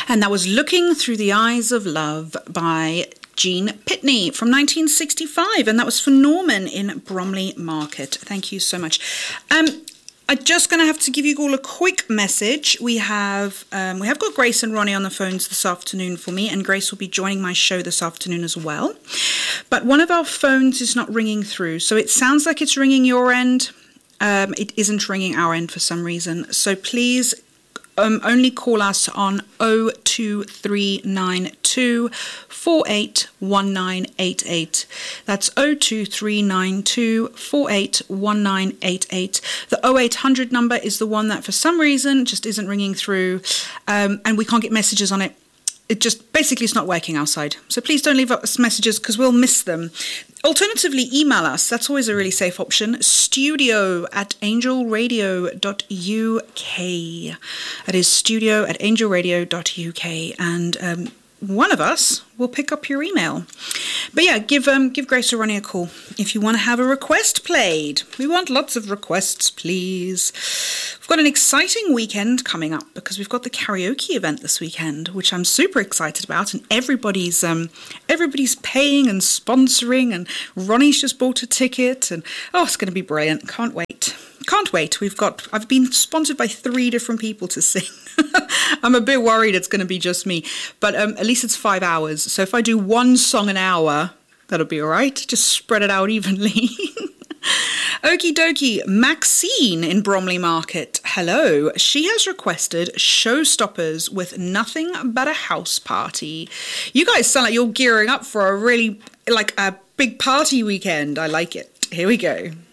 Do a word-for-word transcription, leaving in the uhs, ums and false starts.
And that was Looking Through the Eyes of Love by Gene Pitney from nineteen sixty-five. And that was for Norman in Bromley Market. Thank you so much. Um, I'm just going to have to give you all a quick message. We have um, we have got Grace and Ronnie on the phones this afternoon for me, and Grace will be joining my show this afternoon as well. But one of our phones is not ringing through, so it sounds like it's ringing your end. Um, it isn't ringing our end for some reason. So please um, only call us on oh two three nine two, four eight one nine eight eight. That's oh two three nine two, four eight one nine eight eight. The oh eight hundred number is the one that for some reason just isn't ringing through, um, and we can't get messages on it. It just basically it's not working our side. So please don't leave us messages because we'll miss them. Alternatively, email us. That's always a really safe option. Studio at angel radio dot U K. That is studio at angel radio dot U K. And um, one of us will pick up your email. But yeah, give um give Grace or Ronnie a call if you want to have a request played. We want lots of requests, please. We've got an exciting weekend coming up because we've got the karaoke event this weekend, which I'm super excited about, and everybody's um everybody's paying and sponsoring, and Ronnie's just bought a ticket, and oh, it's going to be brilliant. Can't wait. Can't wait. We've got I've been sponsored by three different people to sing. I'm a bit worried it's going to be just me, but um, at least it's five hours. So if I do one song an hour, that'll be all right. Just spread it out evenly. Okie dokie. Maxine in Bromley Market. Hello. She has requested Showstoppers with Nothing But a House Party. You guys sound like you're gearing up for a really, like a big party weekend. I like it. Here we go.